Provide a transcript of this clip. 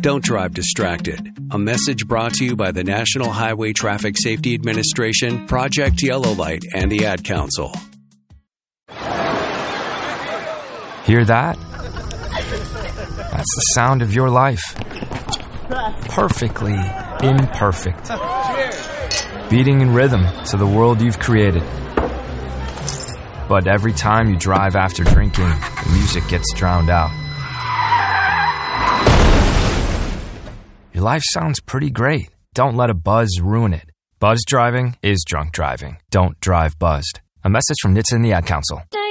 Don't drive distracted. A message brought to you by the National Highway Traffic Safety Administration, Project Yellow Light, and the Ad Council. Hear that? That's the sound of your life. Perfectly imperfect. Beating in rhythm to the world you've created. But every time you drive after drinking, the music gets drowned out. Your life sounds pretty great. Don't let a buzz ruin it. Buzz driving is drunk driving. Don't drive buzzed. A message from NHTSA and the Ad Council.